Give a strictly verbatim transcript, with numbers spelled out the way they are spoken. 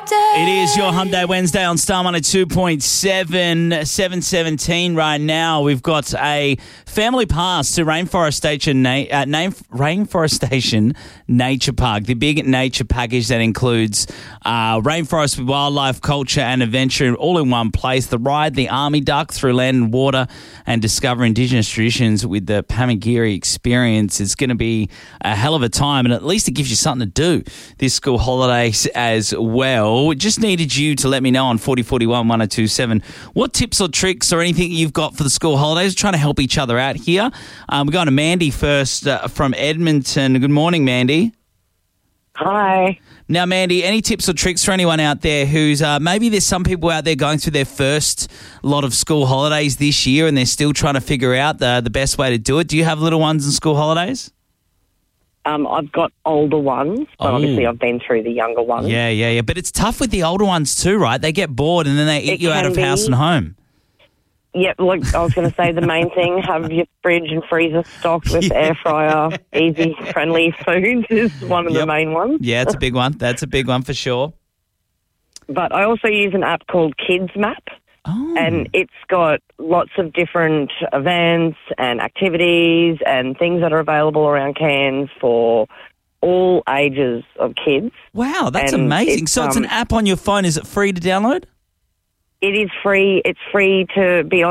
It is your Hump Day Wednesday on Star one oh two point seven, seven seventeen right now. We've got a family pass to Rainforest Station, Na- uh, name, Rainforest Station Nature Park, the big nature package that includes uh, rainforest with wildlife, culture and adventure all in one place. The ride, the Army Duck through land and water, and discover Indigenous traditions with the Pamagiri experience. It's going to be a hell of a time, and at least it gives you something to do this school holidays as well. Just needed you to let me know on forty forty-one, one oh two seven what tips or tricks or anything you've got for the school holidays. We're trying to help each other out here. Um, we're going to Mandy first uh, from Edmonton. Good morning, Mandy. Hi. Now, Mandy, any tips or tricks for anyone out there who's uh, maybe there's some people out there going through their first lot of school holidays this year and they're still trying to figure out the, the best way to do it. Do you have little ones in school holidays? Um, I've got older ones, but Oh. obviously I've been through the younger ones. Yeah, yeah, yeah. But it's tough with the older ones too, right? They get bored and then they eat It you out can of house be. and home. Yeah, look, I was going to say the main thing, have your fridge and freezer stocked with Yeah. air fryer, easy, friendly foods is one of Yep. the main ones. Yeah, it's a big one. That's a big one for sure. But I also use an app called Kids Map, Oh. and it's got lots of different events and activities and things that are available around Cairns for all ages of kids. Wow, that's And amazing. it's, So it's an um, app on your phone. Is it free to download? It is free. It's free to be